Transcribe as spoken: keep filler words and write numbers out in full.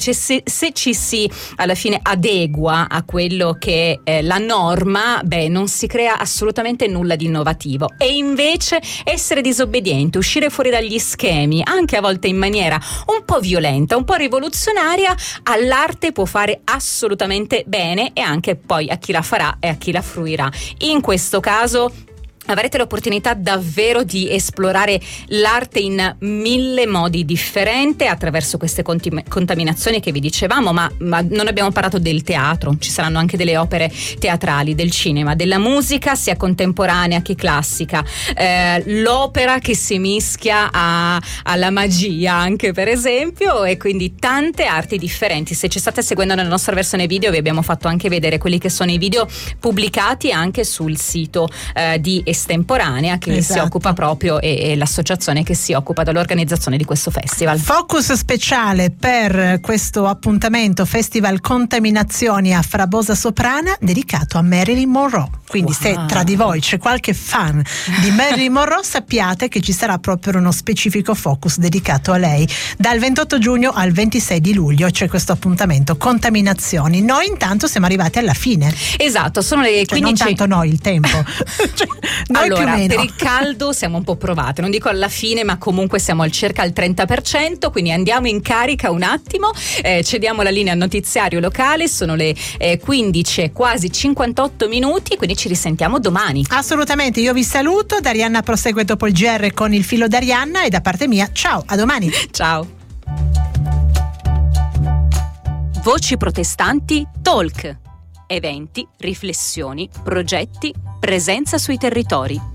cioè se, se ci si alla fine adegua a quello che è la norma, beh, non si crea assolutamente nulla di innovativo. E invece essere disobbediente, uscire fuori dagli schemi, anche a volte in maniera un po' violenta, un po' rivoluzionaria, all'arte può fare assolutamente bene, e anche poi a chi la farà e a chi la fruirà. In questo caso avrete l'opportunità davvero di esplorare l'arte in mille modi differenti attraverso queste conti- contaminazioni che vi dicevamo, ma, ma non abbiamo parlato del teatro, ci saranno anche delle opere teatrali, del cinema, della musica sia contemporanea che classica, eh, l'opera che si mischia a, alla magia anche, per esempio, e quindi tante arti differenti. Se ci state seguendo nella nostra versione video vi abbiamo fatto anche vedere quelli che sono i video pubblicati anche sul sito eh, di Estemporanea, che esatto. si occupa proprio, e, e l'associazione che si occupa dell'organizzazione di questo festival. Focus speciale per questo appuntamento Festival Contaminazioni a Frabosa Soprana, dedicato a Marilyn Monroe. Quindi wow. se tra di voi c'è qualche fan di Marilyn Monroe, sappiate che ci sarà proprio uno specifico focus dedicato a lei. Dal ventotto giugno al ventisei di luglio c'è questo appuntamento Contaminazioni. Noi intanto siamo arrivati alla fine. Esatto, sono le cioè, quindici. Non tanto noi, il tempo. cioè, noi allora, più o meno. per il caldo siamo un po' provate, non dico alla fine, ma comunque siamo al circa al trenta per cento, quindi andiamo in carica un attimo, eh, cediamo la linea al notiziario locale, sono le eh, quindici e quasi cinquantotto minuti, quindi ci risentiamo domani. Assolutamente, io vi saluto, Darianna prosegue dopo il G R con il filo d'Arianna, e da parte mia ciao, a domani. Ciao. Voci protestanti Talk. Eventi, riflessioni, progetti, presenza sui territori.